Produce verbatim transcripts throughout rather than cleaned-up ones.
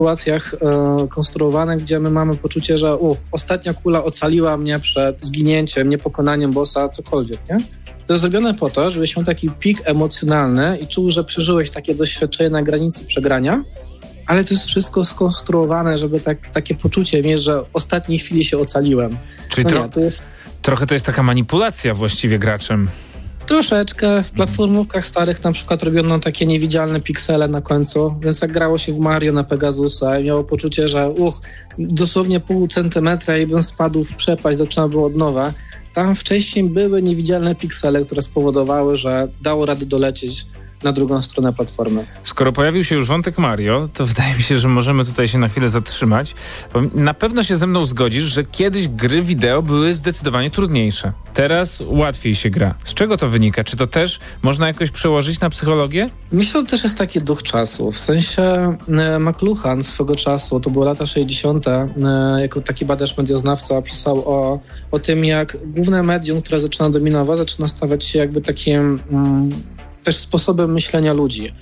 sytuacjach e, konstruowane, gdzie my mamy poczucie, że uch, ostatnia kula ocaliła mnie przed zginięciem, niepokonaniem bossa, cokolwiek, nie? To jest zrobione po to, żebyś miał taki pik emocjonalny i czuł, że przeżyłeś takie doświadczenie na granicy przegrania, ale to jest wszystko skonstruowane, żeby tak, takie poczucie mieć, że w ostatniej chwili się ocaliłem. Czyli no tro- nie, to jest... trochę to jest taka manipulacja właściwie graczem. Troszeczkę. W platformówkach starych na przykład robiono takie niewidzialne piksele na końcu, więc jak grało się w Mario na Pegasusa i miało poczucie, że uch, dosłownie pół centymetra i bym spadł w przepaść, zaczyna było od nowa. Tam wcześniej były niewidzialne piksele, które spowodowały, że dało radę dolecieć na drugą stronę platformy. Skoro pojawił się już wątek Mario, to wydaje mi się, że możemy tutaj się na chwilę zatrzymać. Bo na pewno się ze mną zgodzisz, że kiedyś gry wideo były zdecydowanie trudniejsze. Teraz łatwiej się gra. Z czego to wynika? Czy to też można jakoś przełożyć na psychologię? Myślę, że to też jest taki duch czasu. W sensie e, McLuhan swego czasu, to były lata sześćdziesiąte, e, jako taki badacz medioznawca pisał o, o tym, jak główne medium, które zaczyna dominować, zaczyna stawać się jakby takim... Mm, też sposobem myślenia ludzi.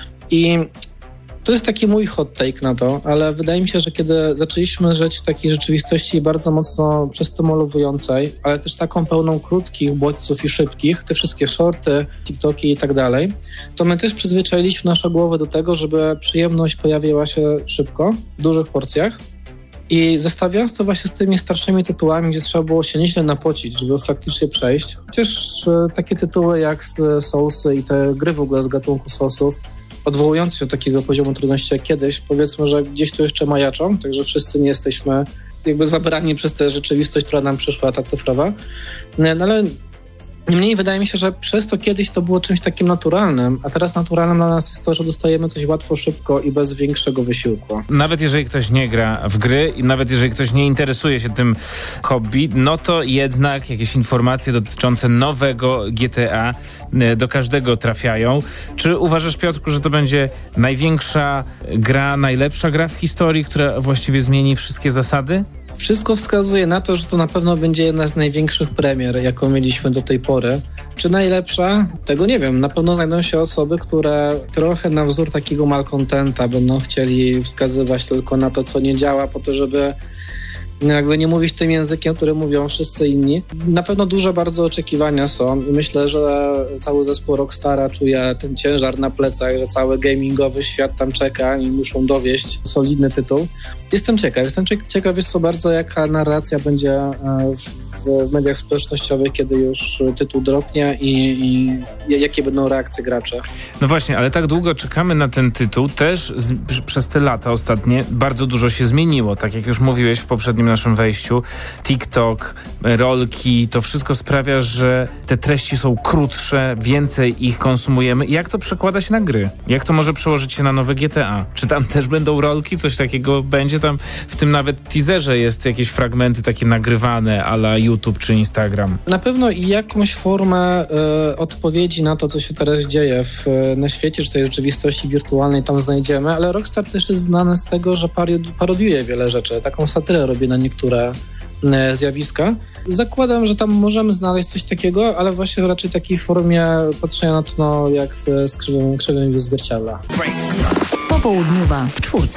I to jest taki mój hot take na to, ale wydaje mi się, że kiedy zaczęliśmy żyć w takiej rzeczywistości bardzo mocno przestymulującej, ale też taką pełną krótkich bodźców i szybkich, te wszystkie shorty, TikToki i tak dalej, to my też przyzwyczailiśmy nasze głowy do tego, żeby przyjemność pojawiła się szybko, w dużych porcjach. I zestawiając to właśnie z tymi starszymi tytułami, gdzie trzeba było się nieźle napocić, żeby faktycznie przejść, chociaż e, takie tytuły jak Soulsy i te gry w ogóle z gatunku Soulsów, odwołujące się do takiego poziomu trudności jak kiedyś, powiedzmy, że gdzieś tu jeszcze majaczą, także wszyscy nie jesteśmy jakby zabrani przez tę rzeczywistość, która nam przyszła, ta cyfrowa. No, ale niemniej wydaje mi się, że przez to kiedyś to było czymś takim naturalnym, a teraz naturalnym dla nas jest to, że dostajemy coś łatwo, szybko i bez większego wysiłku. Nawet jeżeli ktoś nie gra w gry i nawet jeżeli ktoś nie interesuje się tym hobby, no to jednak jakieś informacje dotyczące nowego G T A do każdego trafiają. Czy uważasz, Piotrku, że to będzie największa gra, najlepsza gra w historii, która właściwie zmieni wszystkie zasady? Wszystko wskazuje na to, że to na pewno będzie jedna z największych premier, jaką mieliśmy do tej pory. Czy najlepsza? Tego nie wiem. Na pewno znajdą się osoby, które trochę na wzór takiego malcontenta będą chcieli wskazywać tylko na to, co nie działa, po to, żeby jakby nie mówić tym językiem, który mówią wszyscy inni. Na pewno duże bardzo oczekiwania są i myślę, że cały zespół Rockstara czuje ten ciężar na plecach, że cały gamingowy świat tam czeka i muszą dowieść solidny tytuł. Jestem ciekaw. Jestem ciekaw, jest co bardzo, jaka narracja będzie w, w mediach społecznościowych, kiedy już tytuł dropnie i, i jakie będą reakcje graczy. No właśnie, ale tak długo czekamy na ten tytuł. Też z, przez te lata ostatnie bardzo dużo się zmieniło. Tak jak już mówiłeś w poprzednim naszym wejściu, TikTok, rolki, to wszystko sprawia, że te treści są krótsze, więcej ich konsumujemy. Jak to przekłada się na gry? Jak to może przełożyć się na nowe G T A? Czy tam też będą rolki? Coś takiego będzie? Tam w tym nawet teaserze jest jakieś fragmenty takie nagrywane a la YouTube czy Instagram. Na pewno i jakąś formę y, odpowiedzi na to, co się teraz dzieje w, na świecie, czy tej rzeczywistości wirtualnej tam znajdziemy, ale Rockstar też jest znany z tego, że parodi- parodiuje wiele rzeczy. Taką satyrę robi na niektóre y, zjawiska. Zakładam, że tam możemy znaleźć coś takiego, ale właśnie w raczej takiej formie patrzenia na to, no, jak w skrzywym, krzywym zwierciadle. Popołudniowa w czwórce.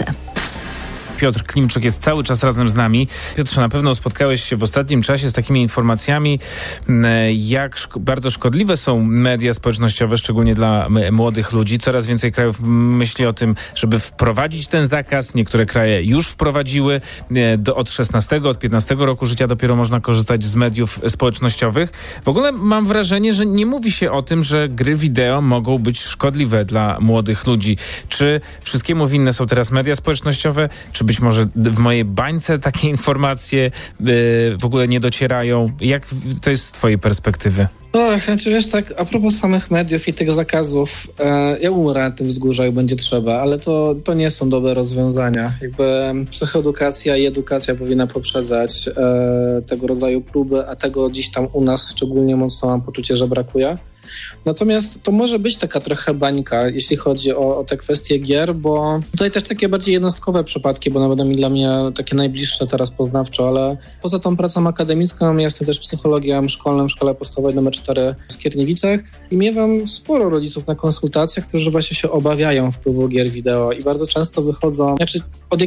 Piotr Klimczuk jest cały czas razem z nami. Piotrze, na pewno spotkałeś się w ostatnim czasie z takimi informacjami, jak szko- bardzo szkodliwe są media społecznościowe, szczególnie dla m- młodych ludzi. Coraz więcej krajów myśli o tym, żeby wprowadzić ten zakaz. Niektóre kraje już wprowadziły. Do, od szesnastego, od piętnastego roku życia dopiero można korzystać z mediów społecznościowych. W ogóle mam wrażenie, że nie mówi się o tym, że gry wideo mogą być szkodliwe dla młodych ludzi. Czy wszystkiemu winne są teraz media społecznościowe? Czy być może w mojej bańce takie informacje yy, w ogóle nie docierają? Jak to jest z twojej perspektywy? Och, znaczy wiesz, tak, a propos samych mediów i tych zakazów, e, ja umrę na tym wzgórzu, jak będzie trzeba, ale to, to nie są dobre rozwiązania. Jakby psychoedukacja i edukacja powinna poprzedzać e, tego rodzaju próby, a tego dziś tam u nas szczególnie mocno mam poczucie, że brakuje. Natomiast to może być taka trochę bańka, jeśli chodzi o, o te kwestie gier, bo tutaj też takie bardziej jednostkowe przypadki, bo one będą mi dla mnie takie najbliższe teraz poznawczo, ale poza tą pracą akademicką ja jestem też psychologiem szkolnym w szkole podstawowej numer cztery w Skierniewicach i miewam sporo rodziców na konsultacjach, którzy właśnie się obawiają wpływu gier wideo i bardzo często wychodzą, znaczy od